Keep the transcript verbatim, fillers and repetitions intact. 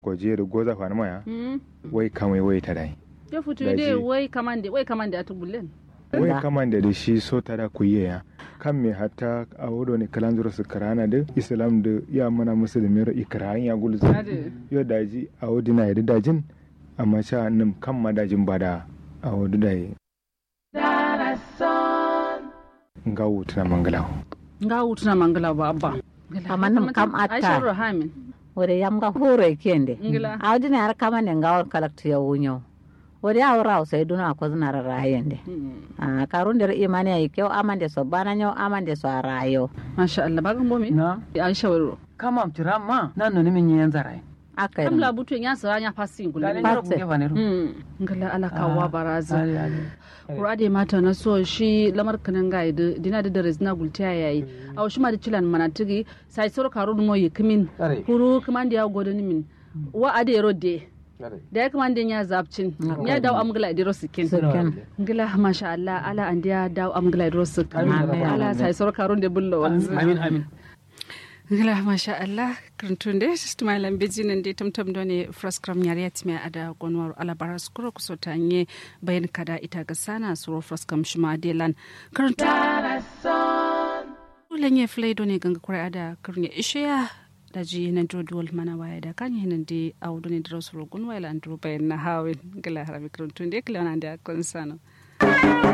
ko je da goza fa maya wai kamai wai ta dai ya futu dai wai kamande wai kamande a tubullen wai kamande da shi so ta da kuye ya kan me hatta a wodo ne kalanzuro su karana da islam da ya mana musulmi ro ikrahin ya gulu yo daji a wodina ya dajin amma sha nan kan madajin bada a wodo dai nga wutuna mangala nga wutuna mangala ba abba amma nan kam atta aisha rahamin wore yam ga hore kende a wodina har kamande nga kalaktu ya wunyo wode awra sai duna ko zuna rayende ah karun der imani ay kew amande so bana nyo amande so arayo masha Allah bagan bomi na aisha wuro kama mtirama nano ni minyen zarai akai kam la butu nya sa nya pasi ngul ngala ala kawa baraza qur'ade mata na so shi lamar kanan ga dina da dares na gulta yayi aw shi ma da cilan manatigi sai sor karun mo yikimin kuru kamande ya godani min wa ade rode da ya kamata ya zabcin ya dawo amgala idiro sikin ngila masha Allah ala an ya dawo amgala idiro sikin ala sai sor karun da bullo amin amin ngila masha Allah kuntunde sistema lambeji nan de tamtam done fraskram yariyat me ada gonwar ala baras kuro kuso tanye bayan kada ita ga sana suro fraskam shima delan kuntu lenye flay done ganga kura ada kurnya ishiya daji nan dodol mana waya da kan hinan di awdo ne dros rogun wala andro bayan na hawin gala harabi kurun tunde kila nan da konsano